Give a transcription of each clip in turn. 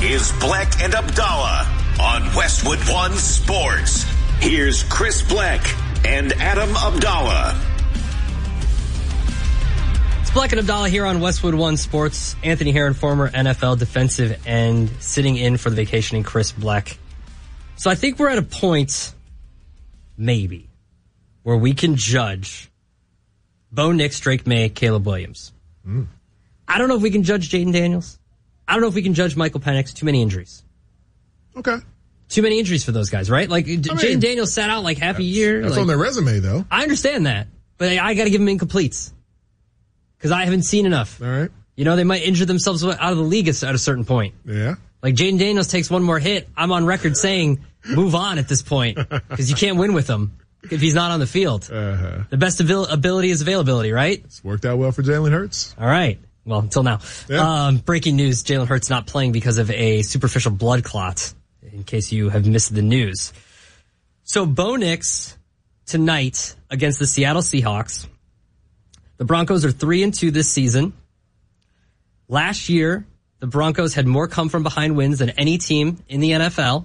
is Black and Abdallah on Westwood One Sports. Here's Chris Black and Adam Abdallah. It's Black and Abdallah here on Westwood One Sports. Anthony Herron, former NFL defensive end, sitting in for the vacationing Chris Black. So I think we're at a point, maybe, where we can judge Bo Nix, Drake May, Caleb Williams. I don't know if we can judge Jaden Daniels. I don't know if we can judge Michael Penix. Too many injuries. Okay. Too many injuries for those guys, right? Like, Jaden Daniels sat out like half a year. That's like, on their resume, though. I understand that, but I got to give them incompletes because I haven't seen enough. All right. You know, they might injure themselves out of the league at a certain point. Yeah. Like, Jaden Daniels takes one more hit. I'm on record saying move on at this point because you can't win with him if he's not on the field. The best ability is availability, right? It's worked out well for Jalen Hurts. All right. Well, until now. Yeah. Breaking news, Jalen Hurts not playing because of a superficial blood clot, in case you have missed the news. So Bo Nix tonight against the Seattle Seahawks. The Broncos are 3-2 this season. Last year, the Broncos had more come from behind wins than any team in the NFL.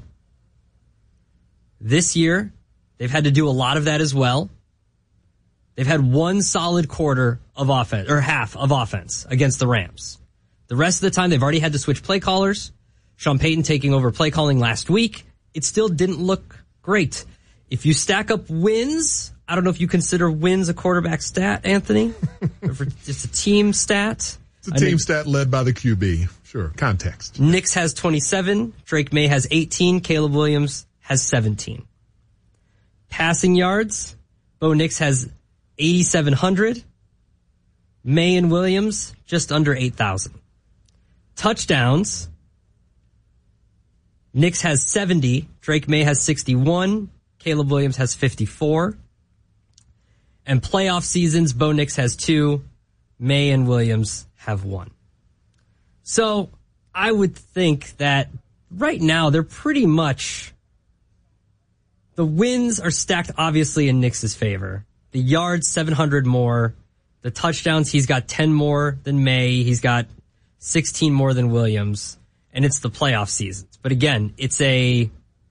This year, they've had to do a lot of that as well. They've had one solid quarter of offense, or half of offense against the Rams. The rest of the time, they've already had to switch play callers. Sean Payton taking over play calling last week. It still didn't look great. If you stack up wins, I don't know if you consider wins a quarterback stat, Anthony, or if it's just a team stat. It's a team stat led by the QB. Sure, context. Nix has 27. Drake May has 18. Caleb Williams has 17. Passing yards, Bo Nix has 8,700. May and Williams just under 8,000. Touchdowns, Nix has 70. Drake May has 61. Caleb Williams has 54. And playoff seasons, Bo Nix has 2. May and Williams have 1. So I would think that right now they're pretty much, the wins are stacked obviously in Nix's favor. The yards, 700 more. The touchdowns, he's got 10 more than May. He's got 16 more than Williams. And it's the playoff seasons. But again, it's a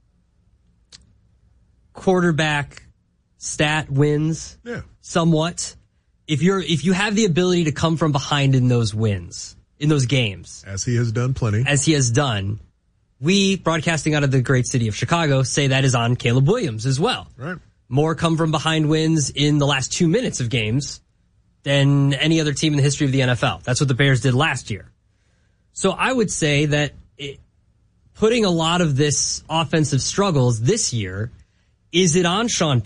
quarterback stat wins somewhat. If you have the ability to come from behind in those wins, in those games. As he has done plenty. As he has done. We, broadcasting out of the great city of Chicago, say that is on Caleb Williams as well. Right. More come from behind wins in the last 2 minutes of games than any other team in the history of the NFL. That's what the Bears did last year. So I would say that putting a lot of this offensive struggles this year, is it on Sean